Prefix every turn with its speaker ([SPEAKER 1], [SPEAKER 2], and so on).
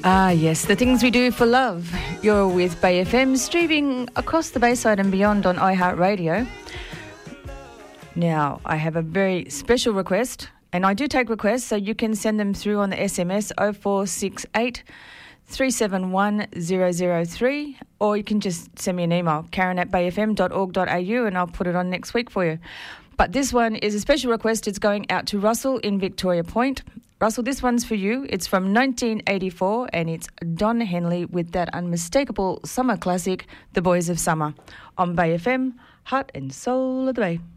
[SPEAKER 1] Ah, yes, the things we do for love. You're with Bay FM, streaming across the Bayside and beyond on iHeartRadio. Now, I have a very special request, and I do take requests, so you can send them through on the SMS 0468 371 003, or you can just send me an email, karen@bayfm.org.au, and I'll put it on next week for you. But this one is a special request. It's going out to Russell in Victoria Point. Russell, this one's for you. It's from 1984, and it's Don Henley with that unmistakable summer classic, The Boys of Summer, on Bay FM, heart and soul of the Bay.